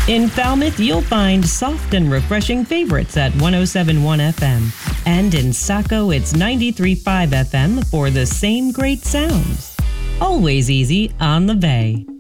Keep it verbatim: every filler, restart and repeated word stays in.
In Falmouth, you'll find soft and refreshing favorites at one oh seven point one F M. And in Saco, it's ninety-three point five F M for the same great sounds. Always easy on the Bay.